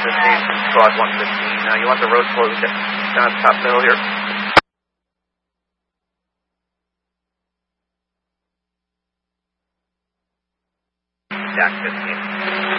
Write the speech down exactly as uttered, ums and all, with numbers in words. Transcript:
fifteen, squad one fifteen. Uh, you want the road closed down at the top middle here? Jack fifteen.